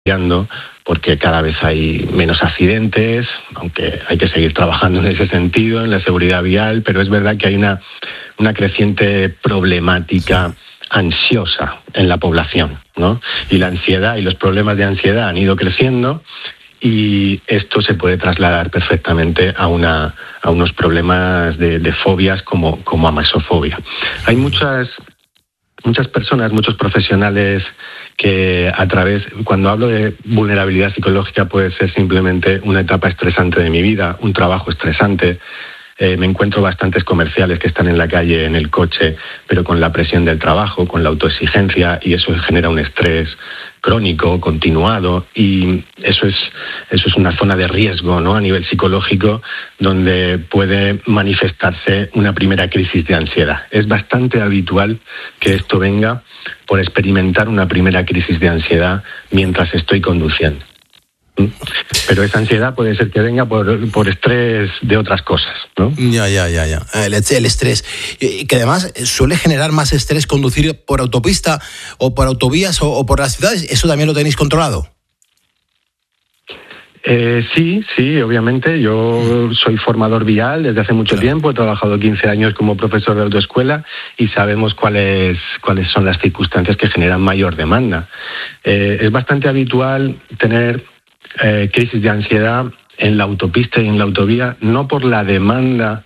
porque cada vez hay menos accidentes, aunque hay que seguir trabajando en ese sentido, en la seguridad vial, pero es verdad que hay una creciente problemática ansiosa en la población, ¿no? Y la ansiedad y los problemas de ansiedad han ido creciendo y esto se puede trasladar perfectamente a unos problemas de fobias como amaxofobia. Hay muchas personas, muchos profesionales que cuando hablo de vulnerabilidad psicológica puede ser simplemente una etapa estresante de mi vida, un trabajo estresante. Me encuentro bastantes comerciales que están en la calle, en el coche, pero con la presión del trabajo, con la autoexigencia, y eso genera un estrés crónico, continuado, y eso es una zona de riesgo, ¿no?, a nivel psicológico, donde puede manifestarse una primera crisis de ansiedad. Es bastante habitual que esto venga por experimentar una primera crisis de ansiedad mientras estoy conduciendo. Pero esa ansiedad puede ser que venga por estrés de otras cosas, ¿no? Ya. El estrés. Que además suele generar más estrés conducir por autopista o por autovías o por las ciudades. ¿Eso también lo tenéis controlado? Sí, obviamente. Yo soy formador vial desde hace mucho tiempo. He trabajado 15 años como profesor de autoescuela y sabemos cuáles son las circunstancias que generan mayor demanda. Es bastante habitual tener crisis de ansiedad en la autopista y en la autovía, no por la demanda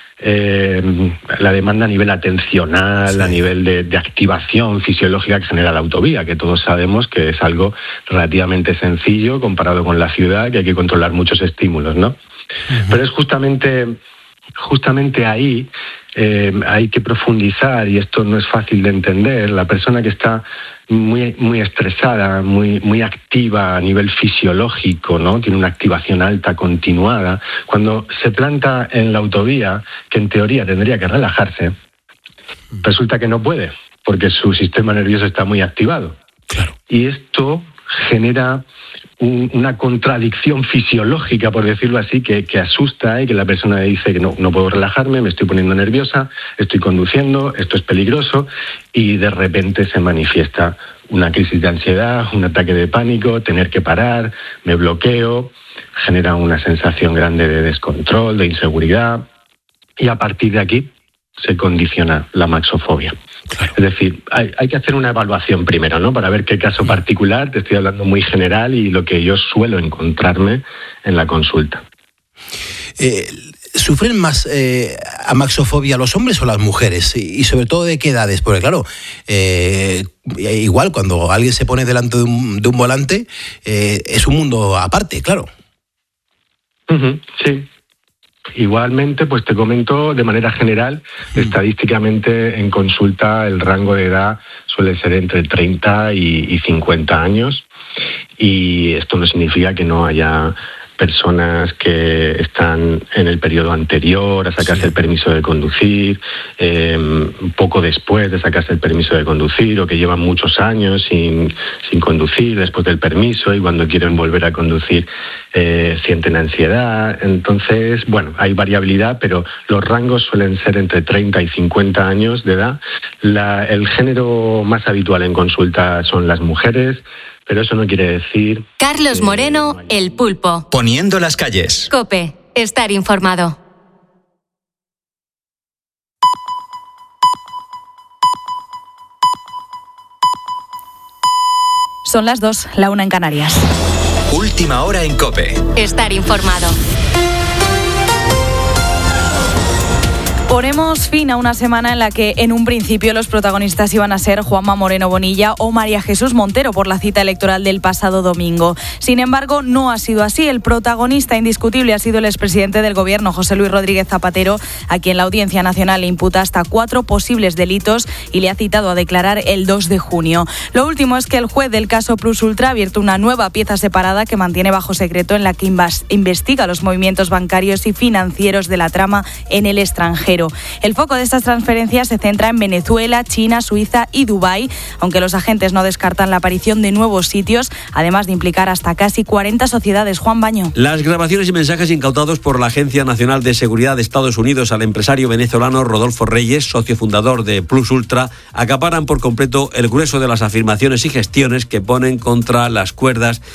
a nivel atencional, a nivel de activación fisiológica que genera la autovía, que todos sabemos que es algo relativamente sencillo comparado con la ciudad, que hay que controlar muchos estímulos, ¿no? Uh-huh. Pero es justamente ahí hay que profundizar, y esto no es fácil de entender. La persona que está muy estresada, muy activa a nivel fisiológico, ¿no?, tiene una activación alta continuada, cuando se planta en la autovía, que en teoría tendría que relajarse, resulta que no puede, porque su sistema nervioso está muy activado. Claro. Y esto genera una contradicción fisiológica, por decirlo así, que asusta, y que la persona dice que no puedo relajarme, me estoy poniendo nerviosa, estoy conduciendo, esto es peligroso, y de repente se manifiesta una crisis de ansiedad, un ataque de pánico, tener que parar, me bloqueo, genera una sensación grande de descontrol, de inseguridad, y a partir de aquí se condiciona la amaxofobia. Claro. Es decir, hay que hacer una evaluación primero, ¿no?, para ver qué caso particular. Te estoy hablando muy general y lo que yo suelo encontrarme en la consulta. ¿Sufren más amaxofobia los hombres o las mujeres? Y sobre todo, ¿de qué edades? Porque claro, igual cuando alguien se pone delante de un volante, es un mundo aparte, claro. Uh-huh, sí. Igualmente, pues te comento de manera general, estadísticamente en consulta el rango de edad suele ser entre 30 y 50 años, y esto no significa que no haya personas que están en el periodo anterior a sacarse el permiso de conducir, poco después de sacarse el permiso de conducir, o que llevan muchos años sin conducir después del permiso, y cuando quieren volver a conducir sienten ansiedad. Entonces, bueno, hay variabilidad, pero los rangos suelen ser entre 30 y 50 años de edad. El género más habitual en consulta son las mujeres, pero eso no quiere decir... Carlos Moreno, El Pulpo. Poniendo las calles. COPE. Estar informado. Son las 2, la 1 en Canarias. Última hora en COPE. Estar informado. Ponemos fin a una semana en la que en un principio los protagonistas iban a ser Juanma Moreno Bonilla o María Jesús Montero por la cita electoral del pasado domingo. Sin embargo, no ha sido así. El protagonista indiscutible ha sido el expresidente del Gobierno, José Luis Rodríguez Zapatero, a quien la Audiencia Nacional le imputa hasta 4 posibles delitos y le ha citado a declarar el 2 de junio. Lo último es que el juez del caso Plus Ultra ha abierto una nueva pieza separada que mantiene bajo secreto, en la que investiga los movimientos bancarios y financieros de la trama en el extranjero. extranjero. El foco de estas transferencias se centra en Venezuela, China, Suiza y Dubái, aunque los agentes no descartan la aparición de nuevos sitios, además de implicar hasta casi 40 sociedades. Juan Baño. Las grabaciones y mensajes incautados por la Agencia Nacional de Seguridad de Estados Unidos al empresario venezolano Rodolfo Reyes, socio fundador de Plus Ultra, acaparan por completo el grueso de las afirmaciones y gestiones que ponen contra las cuerdas